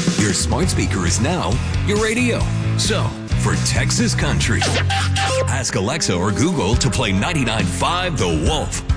Your smart speaker is now your radio. So, for Texas Country, ask Alexa or Google to play 99.5 The Wolf.